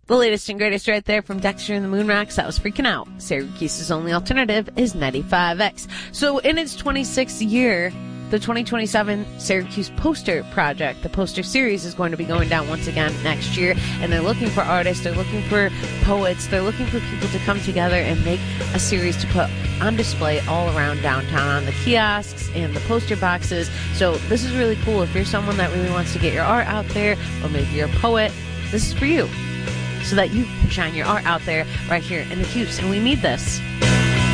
The latest and greatest right there from Dexter and the Moonrocks. That was Freaking Out. Syracuse's only alternative is 95X. So in its 26th year, the 2027 Syracuse Poster Project, the poster series, is going to be going down once again next year. And they're looking for artists, they're looking for poets, they're looking for people to come together and make a series to put on display all around downtown on the kiosks and the poster boxes. So this is really cool. If you're someone that really wants to get your art out there, or maybe you're a poet, this is for you, so that you can shine your art out there right here in the Cuse. And we need this.